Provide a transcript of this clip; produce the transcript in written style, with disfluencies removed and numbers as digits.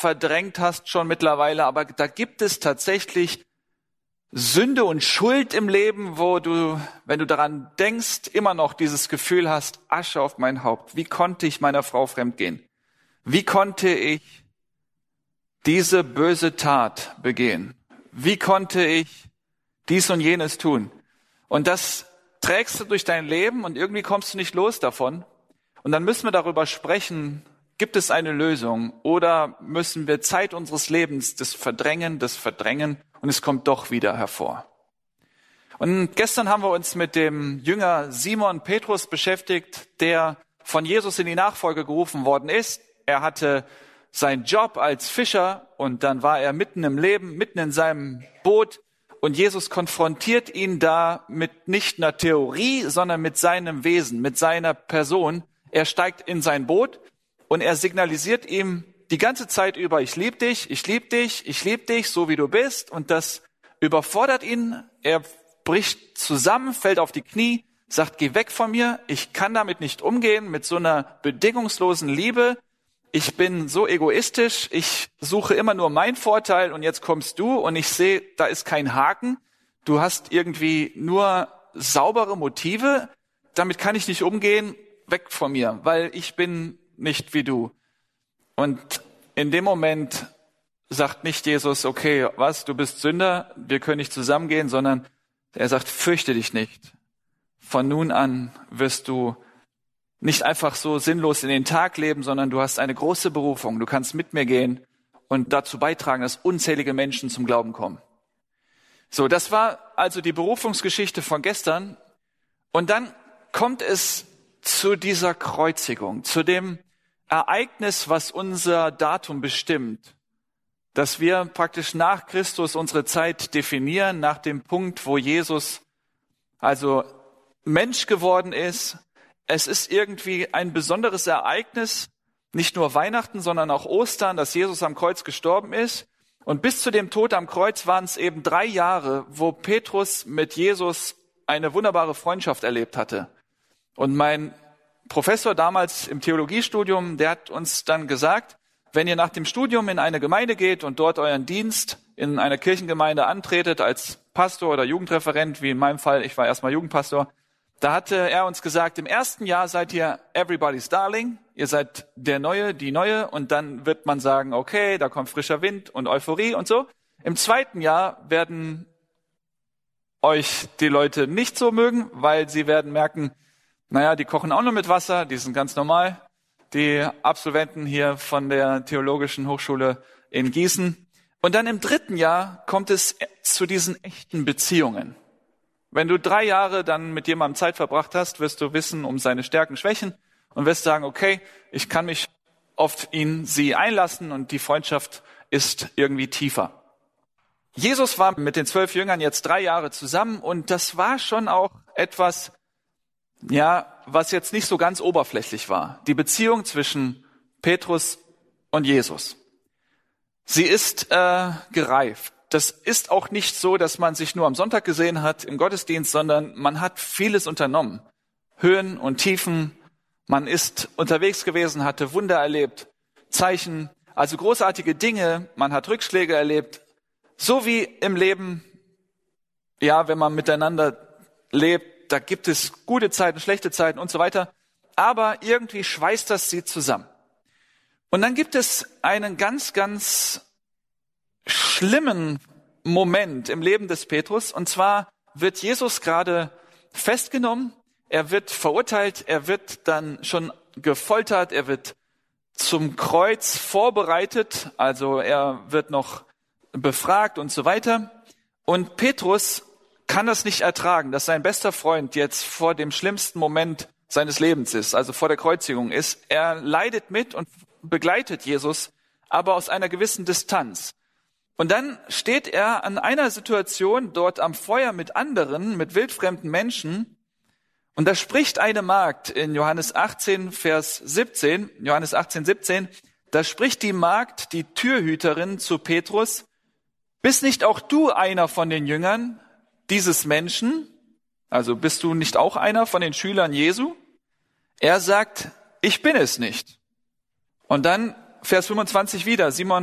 verdrängt hast schon mittlerweile, aber da gibt es tatsächlich Sünde und Schuld im Leben, wo du, wenn du daran denkst, immer noch dieses Gefühl hast, Asche auf mein Haupt. Wie konnte ich meiner Frau fremdgehen? Wie konnte ich diese böse Tat begehen? Wie konnte ich dies und jenes tun? Und das trägst du durch dein Leben und irgendwie kommst du nicht los davon. Und dann müssen wir darüber sprechen, gibt es eine Lösung oder müssen wir Zeit unseres Lebens das verdrängen und es kommt doch wieder hervor. Und gestern haben wir uns mit dem Jünger Simon Petrus beschäftigt, der von Jesus in die Nachfolge gerufen worden ist. Er hatte seinen Job als Fischer und dann war er mitten im Leben, mitten in seinem Boot und Jesus konfrontiert ihn da mit nicht einer Theorie, sondern mit seinem Wesen, mit seiner Person. Er steigt in sein Boot und er signalisiert ihm die ganze Zeit über, ich liebe dich, ich liebe dich, ich liebe dich, so wie du bist. Und das überfordert ihn. Er bricht zusammen, fällt auf die Knie, sagt, geh weg von mir. Ich kann damit nicht umgehen, mit so einer bedingungslosen Liebe. Ich bin so egoistisch, ich suche immer nur meinen Vorteil und jetzt kommst du und ich sehe, da ist kein Haken. Du hast irgendwie nur saubere Motive. Damit kann ich nicht umgehen. Weg von mir, weil ich bin nicht wie du. Und in dem Moment sagt nicht Jesus, okay, was, du bist Sünder, wir können nicht zusammengehen, sondern er sagt, fürchte dich nicht. Von nun an wirst du nicht einfach so sinnlos in den Tag leben, sondern du hast eine große Berufung. Du kannst mit mir gehen und dazu beitragen, dass unzählige Menschen zum Glauben kommen. So, das war also die Berufungsgeschichte von gestern. Und dann kommt es zu dieser Kreuzigung, zu dem Ereignis, was unser Datum bestimmt, dass wir praktisch nach Christus unsere Zeit definieren, nach dem Punkt, wo Jesus also Mensch geworden ist. Es ist irgendwie ein besonderes Ereignis, nicht nur Weihnachten, sondern auch Ostern, dass Jesus am Kreuz gestorben ist. Und bis zu dem Tod am Kreuz waren es eben 3 Jahre, wo Petrus mit Jesus eine wunderbare Freundschaft erlebt hatte. Und mein Professor damals im Theologiestudium, der hat uns dann gesagt, wenn ihr nach dem Studium in eine Gemeinde geht und dort euren Dienst in einer Kirchengemeinde antretet als Pastor oder Jugendreferent, wie in meinem Fall, ich war erstmal Jugendpastor, da hatte er uns gesagt, im ersten Jahr seid ihr everybody's darling, ihr seid der Neue, die Neue und dann wird man sagen, okay, da kommt frischer Wind und Euphorie und so. Im zweiten Jahr werden euch die Leute nicht so mögen, weil sie werden merken, naja, die kochen auch nur mit Wasser, die sind ganz normal. Die Absolventen hier von der Theologischen Hochschule in Gießen. Und dann im 3. Jahr kommt es zu diesen echten Beziehungen. Wenn du 3 Jahre dann mit jemandem Zeit verbracht hast, wirst du wissen um seine Stärken, Schwächen und wirst sagen, okay, ich kann mich auf ihn, sie einlassen und die Freundschaft ist irgendwie tiefer. Jesus war mit den 12 Jüngern jetzt 3 Jahre zusammen und das war schon auch etwas, ja, was jetzt nicht so ganz oberflächlich war. Die Beziehung zwischen Petrus und Jesus. Sie ist gereift. Das ist auch nicht so, dass man sich nur am Sonntag gesehen hat im Gottesdienst, sondern man hat vieles unternommen. Höhen und Tiefen. Man ist unterwegs gewesen, hatte Wunder erlebt, Zeichen, also großartige Dinge. Man hat Rückschläge erlebt. So wie im Leben, ja, wenn man miteinander lebt, da gibt es gute Zeiten, schlechte Zeiten und so weiter. Aber irgendwie schweißt das sie zusammen. Und dann gibt es einen ganz, ganz schlimmen Moment im Leben des Petrus. Und zwar wird Jesus gerade festgenommen. Er wird verurteilt. Er wird dann schon gefoltert. Er wird zum Kreuz vorbereitet. Also er wird noch befragt und so weiter. Und Petrus kann das nicht ertragen, dass sein bester Freund jetzt vor dem schlimmsten Moment seines Lebens ist, also vor der Kreuzigung ist. Er leidet mit und begleitet Jesus, aber aus einer gewissen Distanz. Und dann steht er an einer Situation dort am Feuer mit anderen, mit wildfremden Menschen. Und da spricht eine Magd in Johannes 18, Vers 17, Johannes 18, 17, da spricht die Magd, die Türhüterin zu Petrus, bist nicht auch du einer von den Jüngern dieses Menschen? Also bist du nicht auch einer von den Schülern Jesu? Er sagt, ich bin es nicht. Und dann Vers 25 wieder, Simon